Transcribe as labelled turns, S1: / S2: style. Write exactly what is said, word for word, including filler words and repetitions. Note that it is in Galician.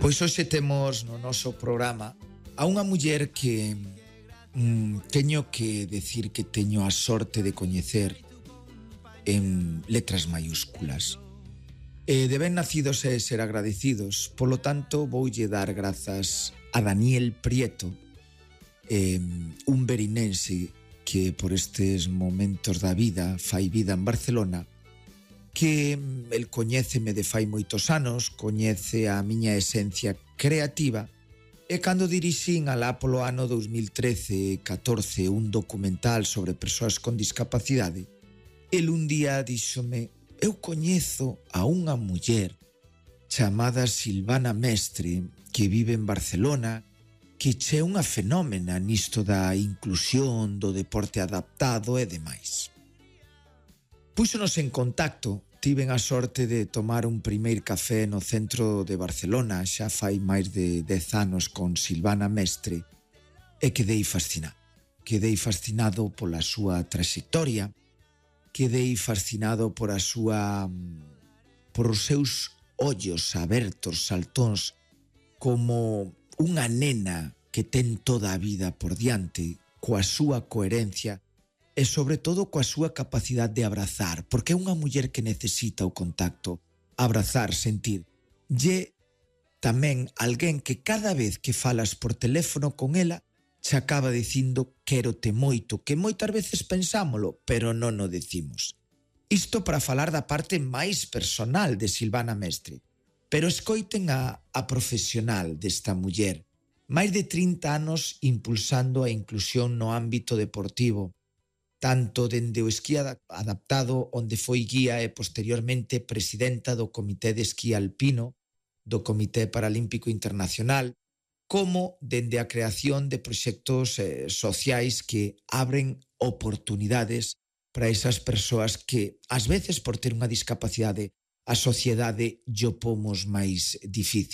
S1: Pois hoxe temos no noso programa a unha muller que mm, teño que decir que teño a sorte de coñecer en letras mayúsculas. E de ben nacidos e ser agradecidos, polo tanto voulle dar grazas a Daniel Prieto, eh, un berinense que por estes momentos da vida fai vida en Barcelona, que el coñéceme de fai moitos anos, coñece a miña esencia creativa, e cando dirixín alá polo ano dos mil trece catorce un documental sobre persoas con discapacidade, el un día díxome: eu coñezo a unha muller chamada Silvana Mestre que vive en Barcelona, que che é unha fenómena nisto da inclusión, do deporte adaptado e demais. Púxonos en contacto, tiven a sorte de tomar un primeiro café no centro de Barcelona, xa fai máis de dez anos, con Silvana Mestre, e quedei fascinado. Quedei fascinado pola súa traxectoria, quedei fascinado por a súa por os seus ollos abertos, saltóns, como unha nena que ten toda a vida por diante, coa súa coherencia e sobre todo coa súa capacidade de abrazar, porque é unha muller que necesita o contacto, abrazar, sentir. E tamén alguén que cada vez que falas por teléfono con ela che acaba dicindo quérote moito, que moitas veces pensámolo, pero non o decimos. Isto para falar da parte máis personal de Silvana Mestre. Pero escoiten a, a profesional desta muller. Máis de trinta anos impulsando a inclusión no ámbito deportivo, tanto dende o esquí adaptado, onde foi guía e posteriormente presidenta do Comité de Esquí Alpino, do Comité Paralímpico Internacional, como dende a creación de proxectos eh, sociais que abren oportunidades para esas persoas que, ás veces, por ter unha discapacidade, a sociedade lle pomos máis difícil.